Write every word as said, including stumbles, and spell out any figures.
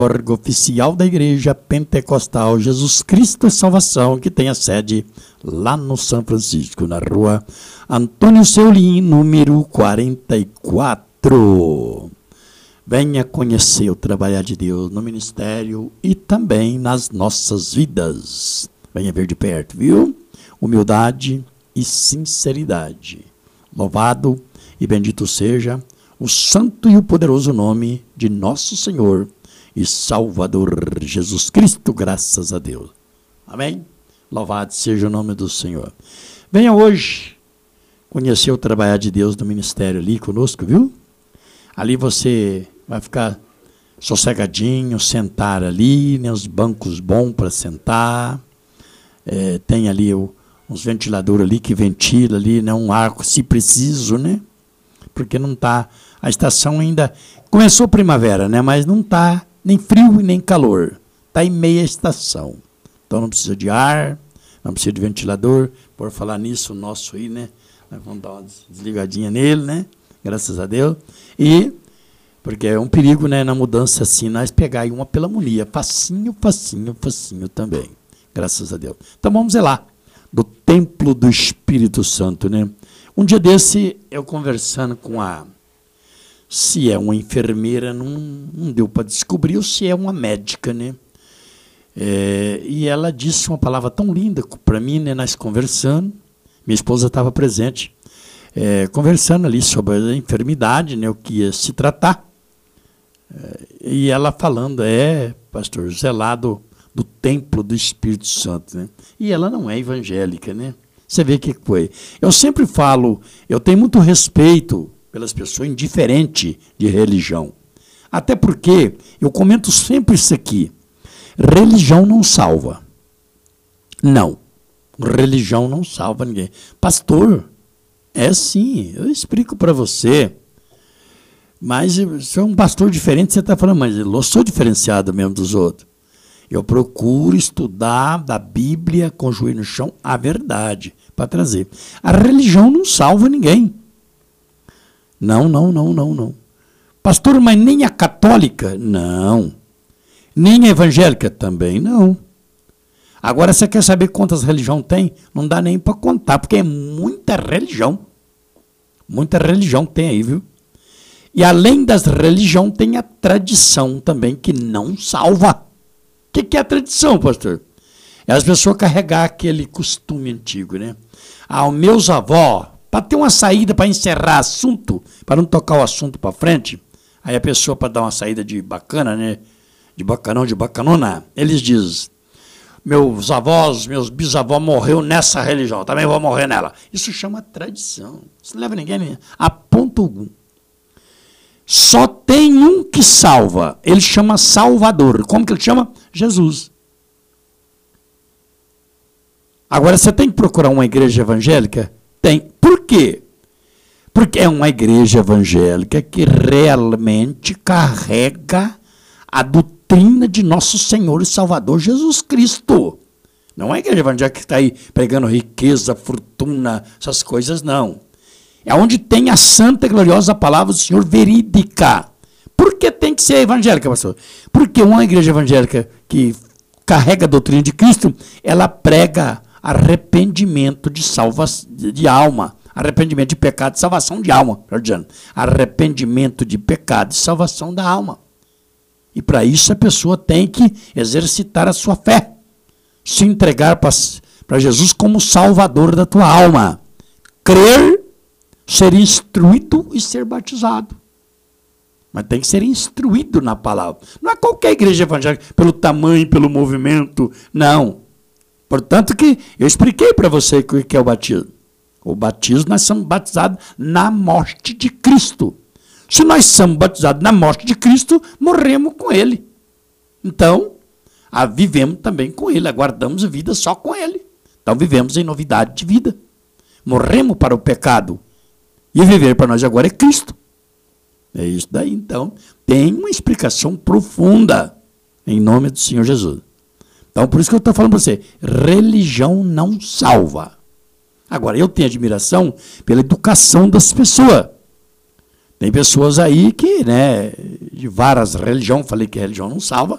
órgão oficial da Igreja Pentecostal Jesus Cristo e Salvação, que tem a sede lá no São Francisco, na rua Antônio Seulin, número quarenta e quatro. Venha conhecer o trabalhar de Deus no ministério e também nas nossas vidas. Venha ver de perto, viu? Humildade e sinceridade. Louvado e bendito seja o santo e o poderoso nome de nosso Senhor e Salvador Jesus Cristo, graças a Deus. Amém? Louvado seja o nome do Senhor. Venha hoje conhecer o trabalhar de Deus no ministério ali conosco, viu? Ali você vai ficar sossegadinho, sentar ali, né, os bancos bons para sentar. É, tem ali o, uns ventiladores ali que ventila ali, né, um ar, se preciso, né? Porque não está, a estação ainda, começou a primavera, né, mas não está nem frio e nem calor. Está em meia estação. Então não precisa de ar, não precisa de ventilador. Por falar nisso, o nosso aí, né? Nós vamos dar uma desligadinha nele, né? Graças a Deus. E, porque é um perigo, né, na mudança assim, nós pegar aí uma pneumonia. Facinho, facinho, facinho também. Graças a Deus. Então vamos lá, do templo do Espírito Santo, né? Um dia desse, eu conversando com a... Se é uma enfermeira, não, não deu para descobrir, ou se é uma médica, né? É, e ela disse uma palavra tão linda para mim, né? Nós conversando, minha esposa estava presente, é, conversando ali sobre a enfermidade, né? O que ia se tratar. É, e ela falando, é, pastor, zelado do templo do Espírito Santo, né? E ela não é evangélica, né? Você vê o que foi. Eu sempre falo, eu tenho muito respeito pelas pessoas indiferentes de religião. Até porque, eu comento sempre isso aqui, religião não salva. Não, religião não salva ninguém. Pastor, é sim, eu explico para você. Mas se é um pastor diferente, você está falando, mas eu sou diferenciado mesmo dos outros. Eu procuro estudar da Bíblia com o joelho no chão a verdade para trazer. A religião não salva ninguém. Não, não, não, não, não. Pastor, mas nem a católica? Não. Nem a evangélica? Também não. Agora, você quer saber quantas religiões tem? Não dá nem para contar, porque é muita religião. Muita religião tem aí, viu? E além das religiões, tem a tradição também, que não salva. O que, que é a tradição, pastor? É as pessoas carregar aquele costume antigo, né? Ah, os meus avós, para ter uma saída, para encerrar assunto, para não tocar o assunto para frente, aí a pessoa, para dar uma saída de bacana, né? De bacanão, de bacanona, eles dizem, meus avós, meus bisavós morreu nessa religião, também vou morrer nela. Isso chama tradição. Isso não leva ninguém a ponto algum. Só tem um que salva. Ele chama Salvador. Como que ele chama? Jesus. Agora, você tem que procurar uma igreja evangélica? Tem. Por quê? Porque é uma igreja evangélica que realmente carrega a doutrina de nosso Senhor e Salvador Jesus Cristo. Não é a igreja evangélica que está aí pregando riqueza, fortuna, essas coisas, não. É onde tem a santa e gloriosa palavra do Senhor verídica. Por que tem que ser evangélica, pastor? Porque uma igreja evangélica que carrega a doutrina de Cristo, ela prega arrependimento de, salva, de alma, arrependimento de pecado e salvação de alma. Arrependimento de pecado e salvação da alma. E para isso a pessoa tem que exercitar a sua fé, se entregar para Jesus como Salvador da tua alma, crer, ser instruído e ser batizado. Mas tem que ser instruído na palavra. Não é qualquer igreja evangélica, pelo tamanho, pelo movimento, não. Portanto que eu expliquei para você o que é o batismo. O batismo, nós somos batizados na morte de Cristo. Se nós somos batizados na morte de Cristo, morremos com Ele. Então, a, vivemos também com Ele, aguardamos a vida só com Ele. Então, vivemos em novidade de vida. Morremos para o pecado. E viver para nós agora é Cristo. É isso daí, então. Tem uma explicação profunda em nome do Senhor Jesus. Então, por isso que eu estou falando para você, religião não salva. Agora, eu tenho admiração pela educação das pessoas. Tem pessoas aí que, né, de várias religiões, falei que a religião não salva,